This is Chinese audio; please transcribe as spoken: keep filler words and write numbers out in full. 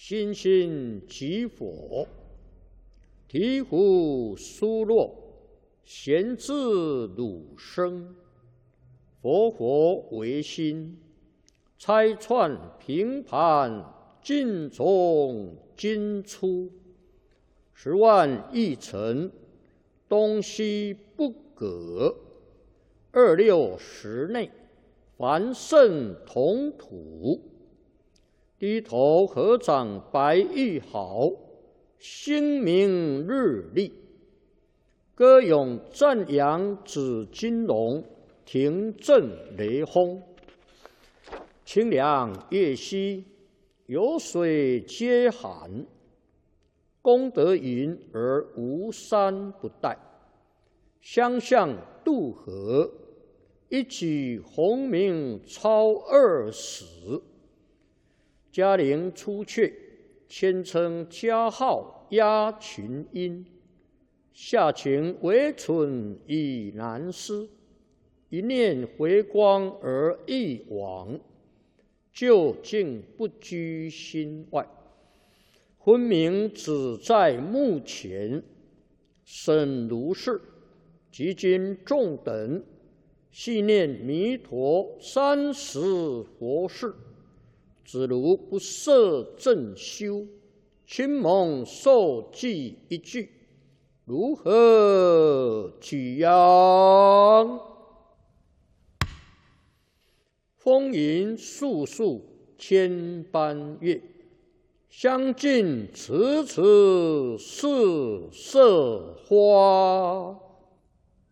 心心即佛，醍醐疏落，贤自汝生。佛佛为心，拆穿平盘，尽从今出。十万亿尘，东西不隔。二六十内，凡圣同土。低头合掌白玉毫，星明日丽。歌咏赞扬紫金龙，庭震雷轰。清凉月兮，有水皆寒。功德云而无山不殆。相向渡河，一举鸿名超二十。嘉陵出阙，谦称嘉号压群英。下情为蠢已难思，一念回光而一往，究竟不居心外。昏明只在目前，审如是，即今众等细念弥陀三十佛事，只如不摄正修，亲蒙受记一句，如何举扬？风云素素千般月，相近迟迟似色花。